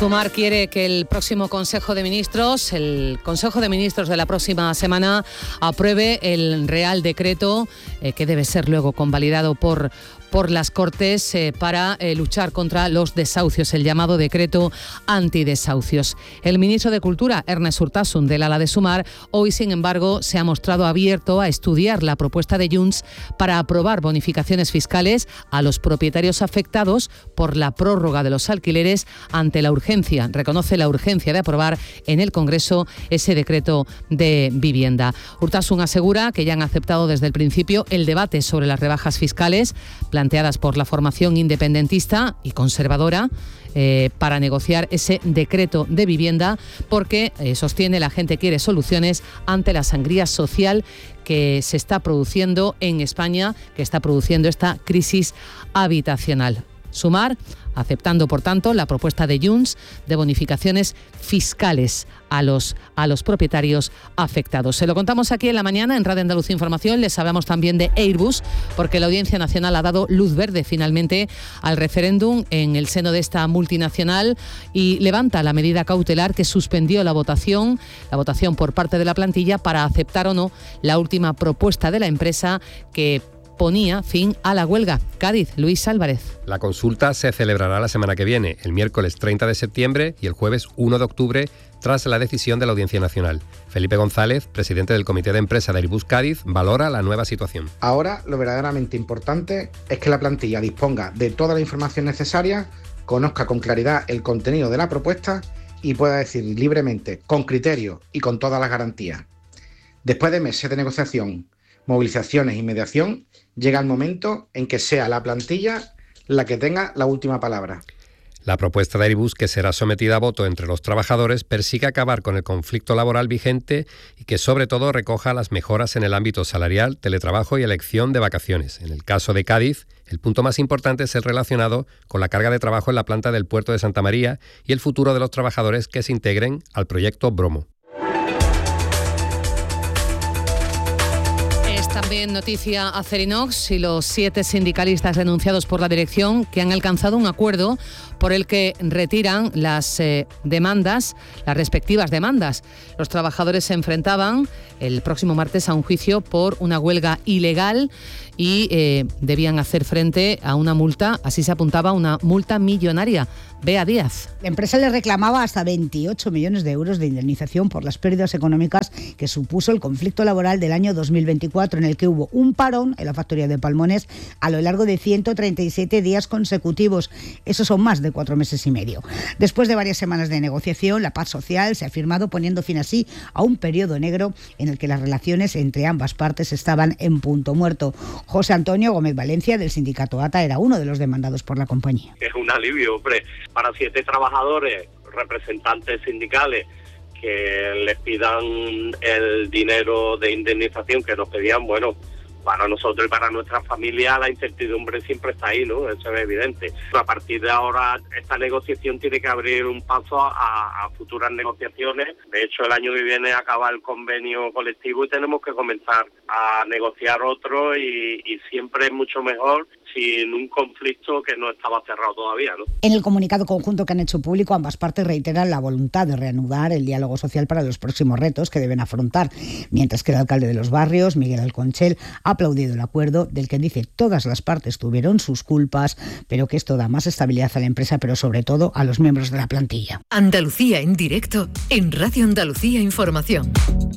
Sumar quiere que el próximo Consejo de Ministros, el Consejo de Ministros de la próxima semana, apruebe el Real Decreto que debe ser luego convalidado por las Cortes para luchar contra los desahucios, el llamado decreto antidesahucios. El ministro de Cultura, Ernest Urtasun, del ala de Sumar, hoy, sin embargo, se ha mostrado abierto a estudiar la propuesta de Junts para aprobar bonificaciones fiscales a los propietarios afectados por la prórroga de los alquileres ante la urgencia. Reconoce la urgencia de aprobar en el Congreso ese decreto de vivienda. Urtasun asegura que ya han aceptado desde el principio el debate sobre las rebajas fiscales planteadas por la formación independentista y conservadora para negociar ese decreto de vivienda, porque sostiene la gente quiere soluciones ante la sangría social que se está produciendo en España, que está produciendo esta crisis habitacional. Sumar, aceptando, por tanto, la propuesta de Junts de bonificaciones fiscales a los propietarios afectados. Se lo contamos aquí en la mañana en Radio Andalucía Información. Les hablamos también de Airbus, porque la Audiencia Nacional ha dado luz verde finalmente al referéndum en el seno de esta multinacional y levanta la medida cautelar que suspendió la votación por parte de la plantilla para aceptar o no la última propuesta de la empresa que ponía fin a la huelga. Cádiz, Luis Álvarez. La consulta se celebrará la semana que viene, el miércoles 30 de septiembre y el jueves 1 de octubre, tras la decisión de la Audiencia Nacional. Felipe González, presidente del Comité de Empresa de Airbus Cádiz, valora la nueva situación. Ahora, lo verdaderamente importante es que la plantilla disponga de toda la información necesaria, conozca con claridad el contenido de la propuesta y pueda decir libremente, con criterio y con todas las garantías. Después de meses de negociación, movilizaciones y mediación, llega el momento en que sea la plantilla la que tenga la última palabra. La propuesta de Airbus, que será sometida a voto entre los trabajadores, persigue acabar con el conflicto laboral vigente y que sobre todo recoja las mejoras en el ámbito salarial, teletrabajo y elección de vacaciones. En el caso de Cádiz, el punto más importante es el relacionado con la carga de trabajo en la planta del puerto de Santa María y el futuro de los trabajadores que se integren al proyecto Bromo. También noticia Acerinox y los 7 sindicalistas denunciados por la dirección que han alcanzado un acuerdo por el que retiran las demandas, las respectivas demandas. Los trabajadores se enfrentaban el próximo martes a un juicio por una huelga ilegal y debían hacer frente a una multa, así se apuntaba, una multa millonaria. Bea Díaz. La empresa le reclamaba hasta 28 millones de euros de indemnización por las pérdidas económicas que supuso el conflicto laboral del año 2024, en el que hubo un parón en la factoría de Palmones a lo largo de 137 días consecutivos. Esos son más de 4 meses y medio. Después de varias semanas de negociación, la paz social se ha firmado, poniendo fin así a un periodo negro en el que las relaciones entre ambas partes estaban en punto muerto. José Antonio Gómez Valencia, del sindicato ATA, era uno de los demandados por la compañía. Es un alivio, hombre, para 7 trabajadores, representantes sindicales, que les pidan el dinero de indemnización que nos pedían. Bueno, para nosotros y para nuestra familia la incertidumbre siempre está ahí, ¿no? Eso es evidente. A partir de ahora esta negociación tiene que abrir un paso a futuras negociaciones. De hecho, el año que viene acaba el convenio colectivo y tenemos que comenzar a negociar otro y siempre es mucho mejor sin un conflicto que no estaba cerrado todavía, ¿no? En el comunicado conjunto que han hecho público, ambas partes reiteran la voluntad de reanudar el diálogo social para los próximos retos que deben afrontar, mientras que el alcalde de Los Barrios, Miguel Alconchel, ha aplaudido el acuerdo, del que dice todas las partes tuvieron sus culpas, pero que esto da más estabilidad a la empresa, pero sobre todo a los miembros de la plantilla. Andalucía en directo en Radio Andalucía Información.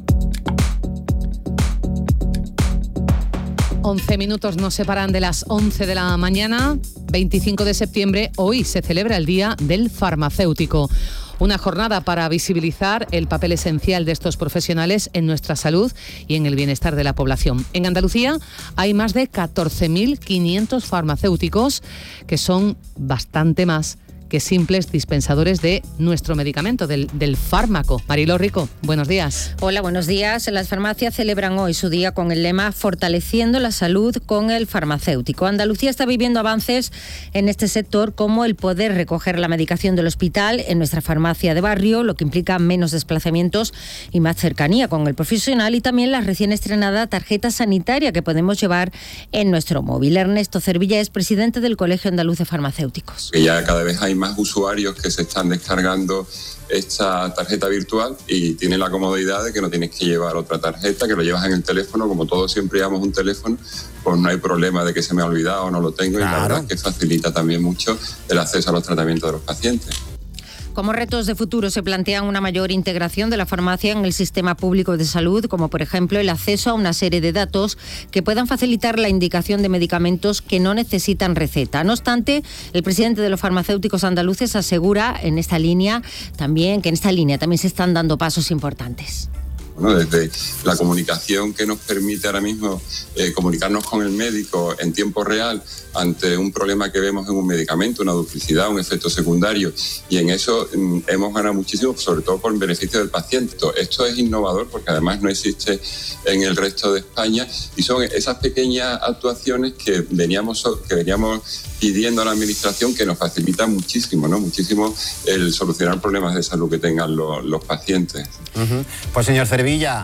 11 minutos nos separan de las 11 de la mañana, 25 de septiembre. Hoy se celebra el Día del Farmacéutico. Una jornada para visibilizar el papel esencial de estos profesionales en nuestra salud y en el bienestar de la población. En Andalucía hay más de 14.500 farmacéuticos, que son bastante más que simples dispensadores de nuestro medicamento, del fármaco. Mariló Rico, buenos días. Hola, buenos días. Las farmacias celebran hoy su día con el lema Fortaleciendo la salud con el farmacéutico. Andalucía está viviendo avances en este sector, como el poder recoger la medicación del hospital en nuestra farmacia de barrio, lo que implica menos desplazamientos y más cercanía con el profesional, y también la recién estrenada tarjeta sanitaria que podemos llevar en nuestro móvil. Ernesto Cervilla es presidente del Colegio Andaluz de Farmacéuticos. Que ya cada vez hay más usuarios que se están descargando esta tarjeta virtual y tienen la comodidad de que no tienes que llevar otra tarjeta, que lo llevas en el teléfono. Como todos siempre llevamos un teléfono, pues no hay problema de que se me ha olvidado o no lo tengo. Claro. Y la verdad es que facilita también mucho el acceso a los tratamientos de los pacientes. Como retos de futuro se plantean una mayor integración de la farmacia en el sistema público de salud, como por ejemplo el acceso a una serie de datos que puedan facilitar la indicación de medicamentos que no necesitan receta. No obstante, el presidente de los farmacéuticos andaluces asegura que en esta línea también se están dando pasos importantes. ¿no? Desde la comunicación que nos permite ahora mismo comunicarnos con el médico en tiempo real ante un problema que vemos en un medicamento, una duplicidad, un efecto secundario, y en eso hemos ganado muchísimo, sobre todo por el beneficio del paciente. Esto es innovador porque además no existe en el resto de España y son esas pequeñas actuaciones que veníamos pidiendo a la Administración que nos facilitan muchísimo, ¿no? Muchísimo el solucionar problemas de salud que tengan los pacientes. Uh-huh. Pues señor Cervilla,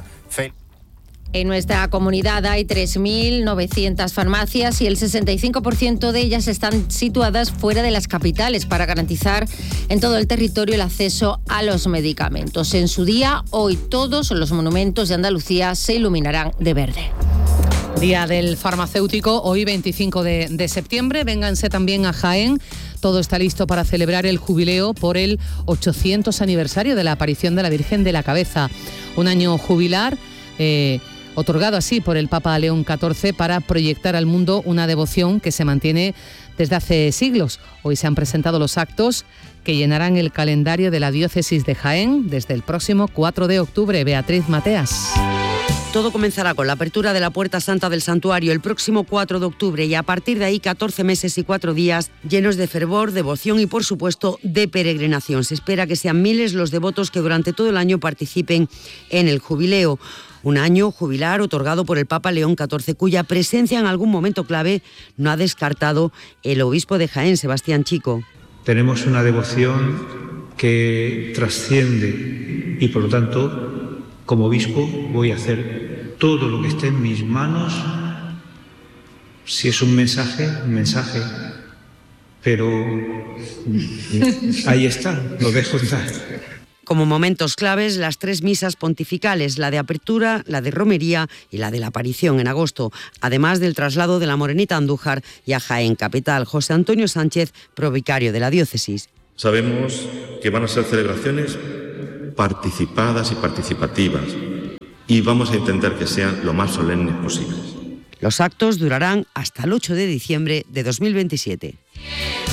en nuestra comunidad hay 3.900 farmacias y el 65% de ellas están situadas fuera de las capitales para garantizar en todo el territorio el acceso a los medicamentos. En su día, hoy todos los monumentos de Andalucía se iluminarán de verde. Día del farmacéutico, hoy 25 de septiembre. Vénganse también a Jaén. Todo está listo para celebrar el jubileo por el 800 aniversario de la aparición de la Virgen de la Cabeza. Un año jubilar otorgado así por el Papa León XIV para proyectar al mundo una devoción que se mantiene desde hace siglos. Hoy se han presentado los actos que llenarán el calendario de la diócesis de Jaén desde el próximo 4 de octubre. Beatriz Mateas. Todo comenzará con la apertura de la Puerta Santa del Santuario el próximo 4 de octubre y a partir de ahí 14 meses y 4 días llenos de fervor, devoción y por supuesto de peregrinación. Se espera que sean miles los devotos que durante todo el año participen en el jubileo. Un año jubilar otorgado por el Papa León XIV, cuya presencia en algún momento clave no ha descartado el obispo de Jaén, Sebastián Chico. Tenemos una devoción que trasciende y por lo tanto, como obispo, voy a hacer todo lo que esté en mis manos. Si es un mensaje, pero ahí está, lo dejo estar. Como momentos claves, las 3 misas pontificales, la de apertura, la de romería y la de la aparición en agosto, además del traslado de la Morenita a Andújar y a Jaén capital. José Antonio Sánchez, provicario de la diócesis. Sabemos que van a ser celebraciones participadas y participativas y vamos a intentar que sean lo más solemnes posibles. Los actos durarán hasta el 8 de diciembre de 2027.